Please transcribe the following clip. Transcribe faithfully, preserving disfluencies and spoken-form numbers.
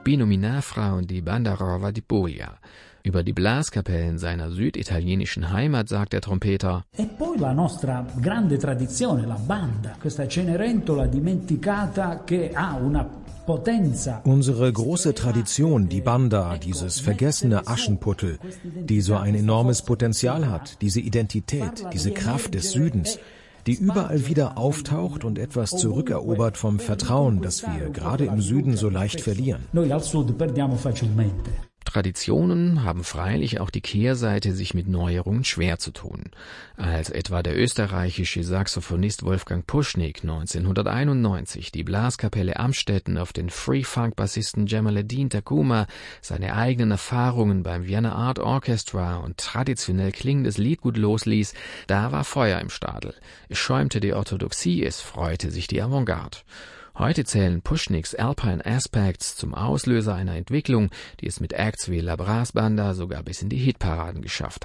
Binominalfrauen die Banda Rova di Puglia. Über die Blaskapellen seiner süditalienischen Heimat sagt der Trompeter: E poi la nostra grande tradizione, la banda, questa Cenerentola dimenticata che ha una potenza. Unsere große Tradition, die Banda, dieses vergessene Aschenputtel, die so ein enormes Potenzial hat, diese Identität, diese Kraft des Südens, die überall wieder auftaucht und etwas zurückerobert vom Vertrauen, das wir gerade im Süden so leicht verlieren. Noi al sud perdiamo facilmente. Traditionen haben freilich auch die Kehrseite, sich mit Neuerungen schwer zu tun. Als etwa der österreichische Saxophonist Wolfgang Puschnig neunzehnhunderteinundneunzig die Blaskapelle Amstetten auf den Free-Funk-Bassisten Jamaluddin Tacuma seine eigenen Erfahrungen beim Vienna Art Orchestra und traditionell klingendes Liedgut losließ, da war Feuer im Stadel. Es schäumte die Orthodoxie, es freute sich die Avantgarde. Heute zählen Puschnigs Alpine Aspects zum Auslöser einer Entwicklung, die es mit Acts wie La Brass Banda sogar bis in die Hitparaden geschafft hat.